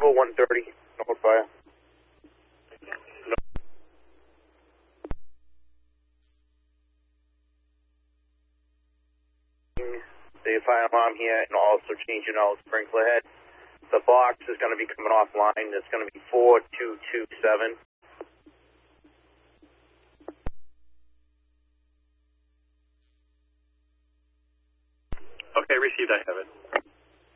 Echo 130, North Fire. The fire alarm here, and also changing out sprinkler head. The box is going to be coming offline. It's going to be 4227. Okay, received. I have it.